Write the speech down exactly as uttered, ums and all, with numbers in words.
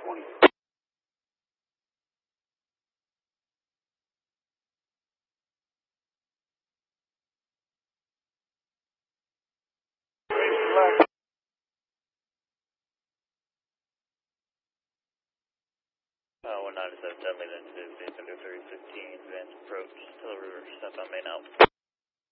twenty. Uh, one ninety-seven, ten minutes, fifteen, thirty-three, fifteen, advance approach, Hill River, step on main out.